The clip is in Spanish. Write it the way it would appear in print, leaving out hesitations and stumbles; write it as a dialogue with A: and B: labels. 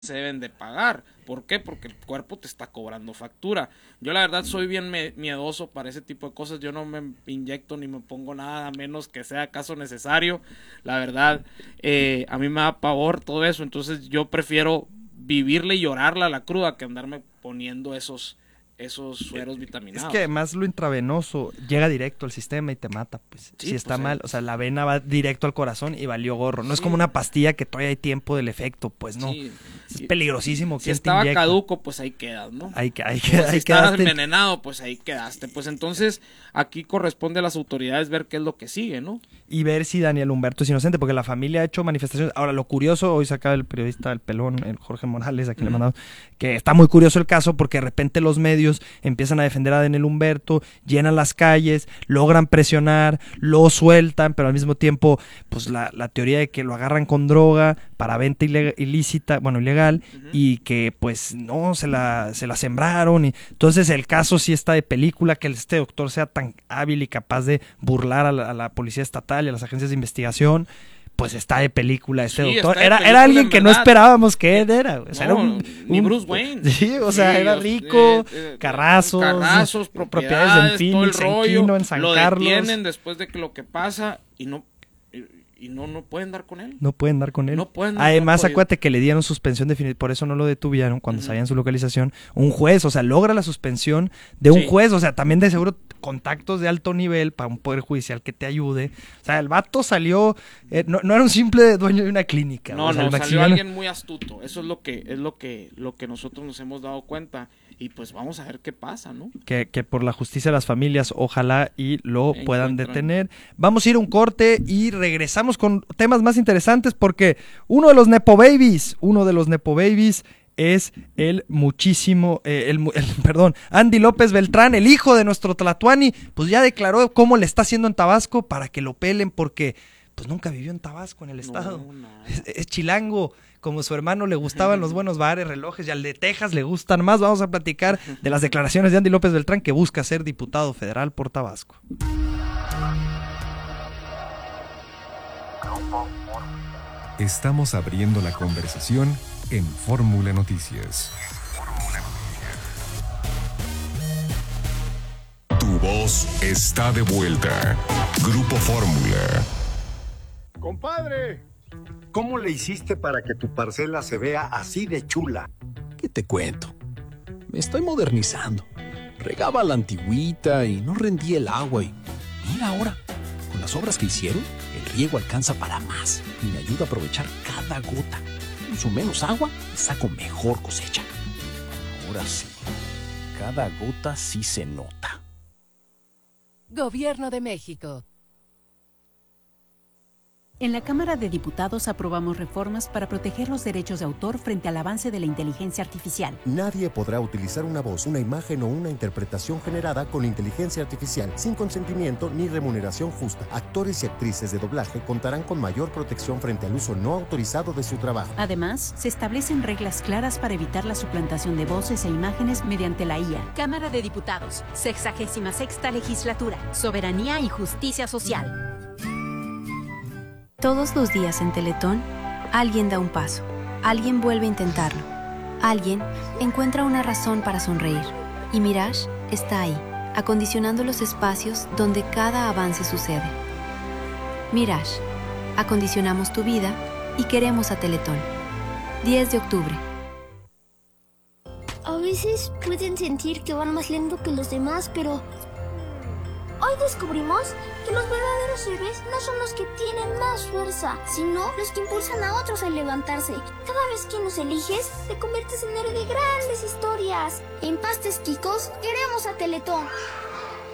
A: se deben de pagar. ¿Por qué? Porque el cuerpo te está cobrando factura. Yo la verdad soy bien miedoso para ese tipo de cosas. Yo no me inyecto ni me pongo nada, a menos que sea caso necesario. La verdad, a mí me da pavor todo eso. Entonces yo prefiero vivirle y llorarla a la cruda que andarme poniendo esos sueros vitaminados.
B: Es que además lo intravenoso llega directo al sistema y te mata, pues. Sí, si está mal, o sea, la vena va directo al corazón y valió gorro. No es como una pastilla que todavía hay tiempo del efecto, pues no. Sí. Es peligrosísimo.
A: Si estaba caduco, pues ahí quedas, ¿no?
B: Si
A: estabas envenenado, pues ahí quedaste. Pues entonces aquí corresponde a las autoridades ver qué es lo que sigue, ¿no?
B: Y ver si Daniel Humberto es inocente, porque la familia ha hecho manifestaciones. Ahora, lo curioso, hoy sacaba el periodista El Pelón, el Jorge Morales, a quien le mandamos, que está muy curioso el caso porque de repente los medios empiezan a defender a Daniel Humberto, llenan las calles, logran presionar, lo sueltan, pero al mismo tiempo, pues la teoría de que lo agarran con droga para venta ilícita, bueno, ilegal, y que pues no, se la sembraron. Y entonces el caso sí está de película, que este doctor sea tan hábil y capaz de burlar a la policía estatal y a las agencias de investigación. Pues está de película doctor. Era alguien que no esperábamos que él era. O sea,
A: no,
B: era
A: ni Bruce Wayne.
B: Sí, o sea, era rico, carrazos, propiedades en Phoenix, en Quino, en San Carlos.
A: Lo detienen después de que lo que pasa y no pueden dar con él.
B: No pueden dar con él. Además, acuérdate que le dieron suspensión definitiva, por eso no lo detuvieron cuando sabían su localización. Un juez, o sea, logra la suspensión de un juez, o sea, también de seguro contactos de alto nivel para un poder judicial que te ayude. O sea, el vato salió, no era un simple dueño de una clínica.
A: No, salió alguien muy astuto. Eso es lo que nosotros nos hemos dado cuenta. Y pues vamos a ver qué pasa, ¿no?
B: Que por la justicia de las familias, ojalá y lo puedan detener. Vamos a ir a un corte y regresamos con temas más interesantes porque uno de los Nepo Babies es Andy López Beltrán, el hijo de nuestro Tlatuani, pues ya declaró cómo le está haciendo en Tabasco para que lo pelen porque pues nunca vivió en Tabasco, en el estado. No. Es chilango. Como su hermano le gustaban los buenos bares, relojes, y al de Texas le gustan más. Vamos a platicar de las declaraciones de Andy López Beltrán, que busca ser diputado federal por Tabasco.
C: Estamos abriendo la conversación en Fórmula Noticias. Tu voz está de vuelta. Grupo Fórmula.
D: ¡Compadre! ¿Cómo le hiciste para que tu parcela se vea así de chula?
E: ¿Qué te cuento? Me estoy modernizando. Regaba a la antigüita y no rendía el agua. Y mira ahora, con las obras que hicieron, el riego alcanza para más y me ayuda a aprovechar cada gota. Uso menos agua y saco mejor cosecha. Ahora sí, cada gota sí se nota.
F: Gobierno de México.
G: En la Cámara de Diputados aprobamos reformas para proteger los derechos de autor frente al avance de la inteligencia artificial.
H: Nadie podrá utilizar una voz, una imagen o una interpretación generada con inteligencia artificial sin consentimiento ni remuneración justa. Actores y actrices de doblaje contarán con mayor protección frente al uso no autorizado de su trabajo.
G: Además, se establecen reglas claras para evitar la suplantación de voces e imágenes mediante la IA.
I: Cámara de Diputados, 66ª Legislatura, Soberanía y Justicia Social.
J: Todos los días en Teletón, alguien da un paso, alguien vuelve a intentarlo, alguien encuentra una razón para sonreír. Y Mirage está ahí, acondicionando los espacios donde cada avance sucede. Mirage, acondicionamos tu vida y queremos a Teletón. 10 de octubre.
K: A veces pueden sentir que van más lento que los demás, pero hoy descubrimos que los verdaderos héroes no son los que tienen más fuerza, sino los que impulsan a otros a levantarse. Cada vez que nos eliges, te conviertes en héroe de grandes historias. En Pastes Quicos, queremos a Teletón.